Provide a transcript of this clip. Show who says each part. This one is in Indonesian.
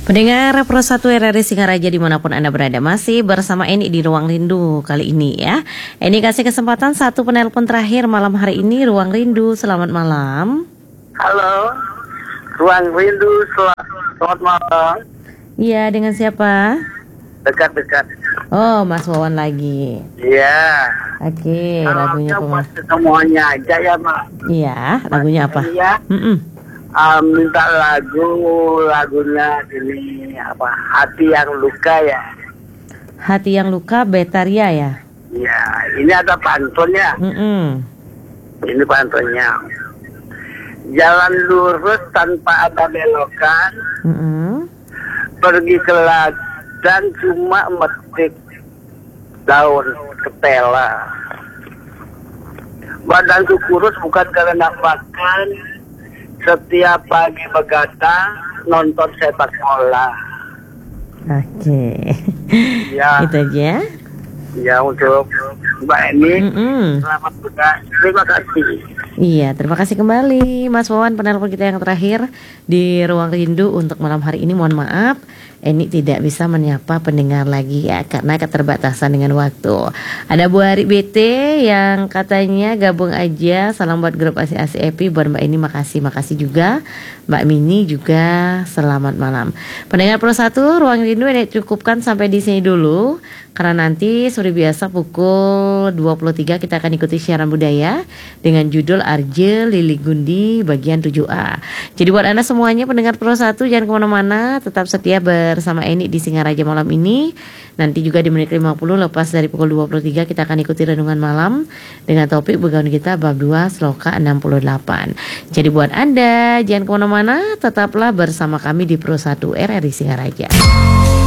Speaker 1: Pendengar Pro 1 RRI Singaraja dimanapun Anda berada, masih bersama Eni di Ruang Rindu kali ini ya. Eni kasih kesempatan satu penelpon terakhir malam hari ini. Ruang Rindu, selamat malam.
Speaker 2: Halo, Ruang Rindu, selamat malam.
Speaker 1: Iya, dengan siapa?
Speaker 2: Dekat-dekat.
Speaker 1: Oh, Mas Wawan lagi.
Speaker 2: Iya.
Speaker 1: Oke, lagunya apa Mas?
Speaker 2: Semuanya aja ya, Mak.
Speaker 1: Iya, lagunya apa?
Speaker 2: Iya. Minta lagunya ini apa? Hati yang luka ya.
Speaker 1: Hati yang luka, Betaria ya.
Speaker 2: Iya, ini ada pantunnya. Ini pantunnya. Jalan lurus tanpa ada belokan. Pergi ke ladang cuma metik daun ketela. Badanku kurus bukan karena makan. Setiap pagi begadang nonton sepak bola.
Speaker 1: Oke.
Speaker 2: Ya.
Speaker 1: Itu aja.
Speaker 2: Ya, untuk Mbak Eni. Selamat berkah. Terima kasih.
Speaker 1: Iya, terima kasih kembali Mas Wawan, penelpon kita yang terakhir di Ruang Rindu untuk malam hari ini. Mohon maaf, Eni tidak bisa menyapa pendengar lagi ya, karena keterbatasan dengan waktu. Ada Bu Ari BT yang katanya gabung aja. Salam buat grup ASI Epi. Buat Mbak Eni makasih juga. Mbak Mini juga selamat malam. Pendengar Pro 1 Ruang Rindu ini cukupkan sampai di sini dulu, karena nanti seperti biasa pukul 23 kita akan ikuti siaran budaya dengan judul Arje Lili Gundi bagian 7A. Jadi buat Anda semuanya pendengar Pro 1, jangan kemana-mana, tetap setia bersama Eni di Singaraja malam ini. Nanti juga di menit 50 lepas dari pukul 23 kita akan ikuti renungan malam dengan topik begawan kita bab 2 sloka 68. Jadi buat Anda jangan kemana-mana, tetaplah bersama kami di Pro 1 RRI Singaraja.